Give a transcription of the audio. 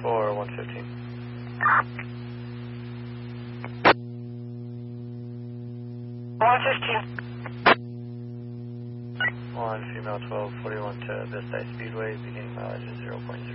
For 115. 115. 1 female 1241 to Vista Speedway, beginning mileage is 0.0.